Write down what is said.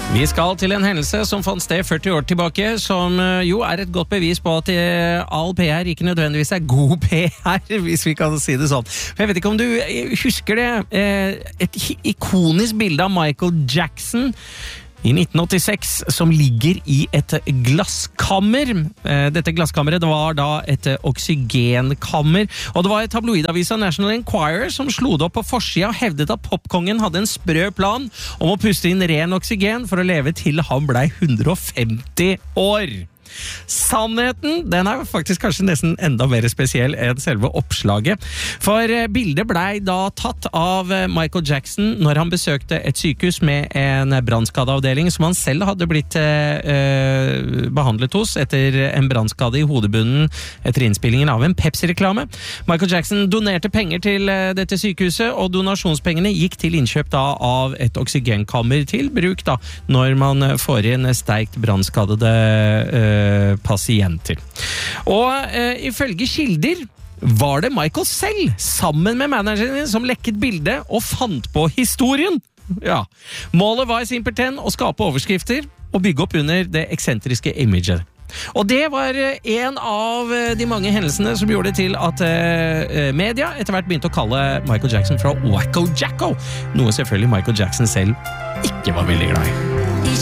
Vi skal til en hendelse som fant sted 40 år tilbake, som jo et godt bevis på at all PR ikke nødvendigvis god PR, hvis vi kan si det sånn. For jeg vet ikke om du husker det, et ikonisk bilde av Michael Jackson i 1986, som ligger i et glasskammer. Dette glasskammeret det var da et oksygenkammer, og det var tabloidavisa National Enquirer som slo det opp på forsida og hevdet at popkongen hadde en sprø plan om å puste inn ren oksygen for å leve til han ble 150 år. Sannheten, den faktisk kanskje nesten enda mer spesiell enn selve oppslaget. For bildet ble da tatt av Michael Jackson når han besøkte et sykehus med en brannskadeavdeling som han selv hadde blitt behandlet hos etter en brannskade i hodebunnen etter innspillingen av en Pepsi-reklame. Michael Jackson donerte penger til dette sykehuset, og donasjonspengene gikk til innkjøp da av et oksygenkammer til bruk da når man får inn sterkt brannskadede pasienter. Og ifølge kilder var det Michael selv, sammen med manageren som lekket bildet og fant på historien. Ja. Målet var simpelthen å skape overskrifter og bygge opp under det eksentriske imaget. Og det var en av de mange hendelsene som gjorde det til at media etter hvert begynte å kalle Michael Jackson fra Wacko Jacko, noe selvfølgelig Michael Jackson selv ikke var veldig glad i.